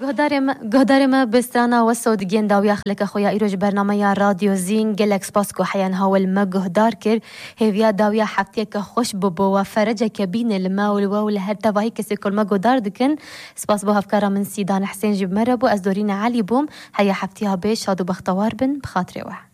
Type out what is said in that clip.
قهدار ما بسترانا وصود جين داويا خلك أخويا إيروج برنامج راديو زين جلك سباسكو حيان هاول ما قهدار كر هيفيا داويا حفتيك خوش ببو وفرجك بين الماول وول هر تباهي كسي كل ما قهدار دكن سباس بو هفكارا من سيدان حسين جيب مربو أزدورين علي بوم هيا حفتيها بيش هادو بختوار بن بخاطري واحد